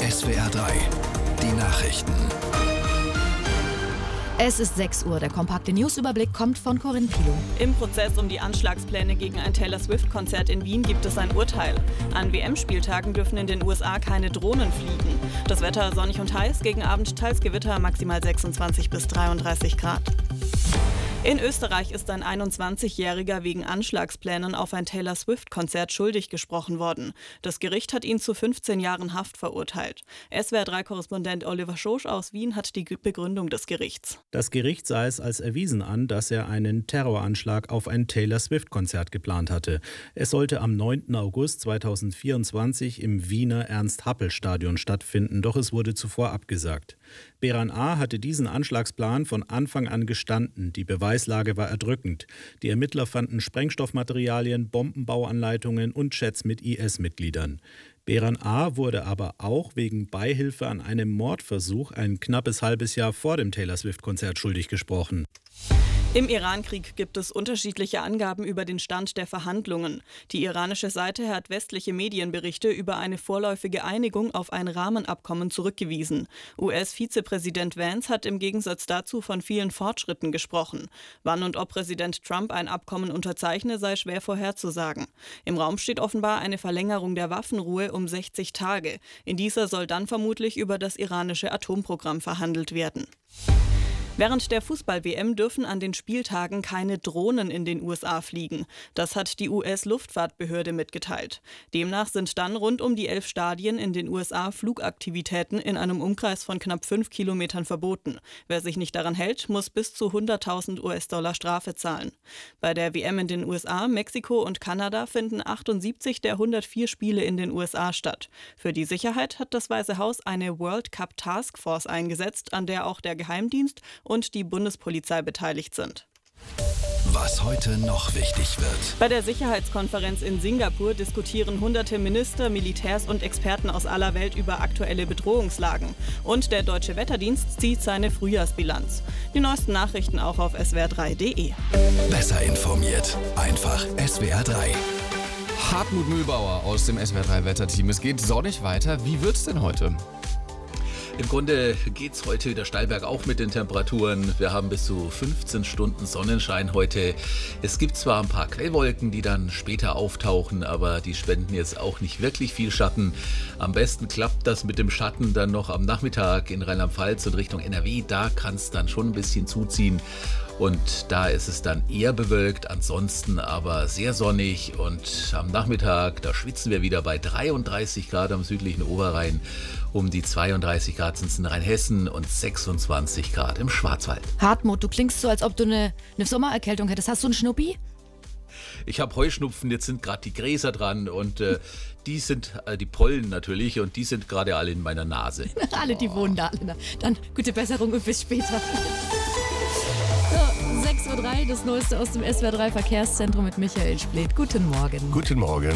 SWR 3, die Nachrichten. Es ist 6 Uhr. Der kompakte Newsüberblick kommt von Corinne Pilo. Im Prozess um die Anschlagspläne gegen ein Taylor Swift-Konzert in Wien gibt es ein Urteil. An WM-Spieltagen dürfen in den USA keine Drohnen fliegen. Das Wetter sonnig und heiß, gegen Abend teils Gewitter, maximal 26 bis 33 Grad. In Österreich ist ein 21-Jähriger wegen Anschlagsplänen auf ein Taylor Swift-Konzert schuldig gesprochen worden. Das Gericht hat ihn zu 15 Jahren Haft verurteilt. SWR3-Korrespondent Oliver Schosch aus Wien hat die Begründung des Gerichts. Das Gericht sah es als erwiesen an, dass er einen Terroranschlag auf ein Taylor Swift-Konzert geplant hatte. Es sollte am 9. August 2024 im Wiener Ernst-Happel-Stadion stattfinden, doch es wurde zuvor abgesagt. Beran A. hatte diesen Anschlagsplan von Anfang an gestanden. Die Beweislage war erdrückend. Die Ermittler fanden Sprengstoffmaterialien, Bombenbauanleitungen und Chats mit IS-Mitgliedern. Beran A. wurde aber auch wegen Beihilfe an einem Mordversuch ein knappes halbes Jahr vor dem Taylor Swift-Konzert schuldig gesprochen. Im Irankrieg gibt es unterschiedliche Angaben über den Stand der Verhandlungen. Die iranische Seite hat westliche Medienberichte über eine vorläufige Einigung auf ein Rahmenabkommen zurückgewiesen. US-Vizepräsident Vance hat im Gegensatz dazu von vielen Fortschritten gesprochen. Wann und ob Präsident Trump ein Abkommen unterzeichne, sei schwer vorherzusagen. Im Raum steht offenbar eine Verlängerung der Waffenruhe um 60 Tage. In dieser soll dann vermutlich über das iranische Atomprogramm verhandelt werden. Während der Fußball-WM dürfen an den Spieltagen keine Drohnen in den USA fliegen. Das hat die US-Luftfahrtbehörde mitgeteilt. Demnach sind dann rund um die 11 Stadien in den USA Flugaktivitäten in einem Umkreis von knapp 5 Kilometern verboten. Wer sich nicht daran hält, muss bis zu 100.000 US-Dollar Strafe zahlen. Bei der WM in den USA, Mexiko und Kanada finden 78 der 104 Spiele in den USA statt. Für die Sicherheit hat das Weiße Haus eine World Cup Task Force eingesetzt, an der auch der Geheimdienst und die Bundespolizei beteiligt sind. Was heute noch wichtig wird. Bei der Sicherheitskonferenz in Singapur diskutieren hunderte Minister, Militärs und Experten aus aller Welt über aktuelle Bedrohungslagen. Und der Deutsche Wetterdienst zieht seine Frühjahrsbilanz. Die neuesten Nachrichten auch auf swr3.de. Besser informiert. Einfach SWR 3. Hartmut Mühlbauer aus dem SWR3 Wetterteam. Es geht sonnig weiter. Wie wird's denn heute? Im Grunde geht es heute wieder steil bergauf mit den Temperaturen. Wir haben bis zu 15 Stunden Sonnenschein heute. Es gibt zwar ein paar Quellwolken, die dann später auftauchen, aber die spenden jetzt auch nicht wirklich viel Schatten. Am besten klappt das mit dem Schatten dann noch am Nachmittag in Rheinland-Pfalz und Richtung NRW. Da kann es dann schon ein bisschen zuziehen. Und da ist es dann eher bewölkt, ansonsten aber sehr sonnig. Und am Nachmittag, da schwitzen wir wieder bei 33 Grad am südlichen Oberrhein. Um die 32 Grad sind es in Rheinhessen und 26 Grad im Schwarzwald. Hartmut, du klingst so, als ob du eine Sommererkältung hättest. Hast du einen Schnuppi? Ich habe Heuschnupfen, jetzt sind gerade die Gräser dran und die sind die Pollen natürlich und die sind gerade alle in meiner Nase. Alle, die wohnen da. Dann gute Besserung und bis später. 6.03 Uhr, das Neueste aus dem SWR3 Verkehrszentrum mit Michael Spleth. Guten Morgen. Guten Morgen.